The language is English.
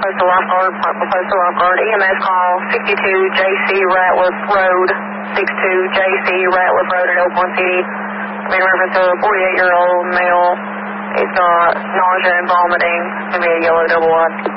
Postal Lockhart, Postal Lockhart. EMS call 62 JC Ratliff Road, 62 JC Ratliff Road in Elkhorn City. In reference to a 48-year-old male. He's got nausea and vomiting. It's going to be a yellow double wide.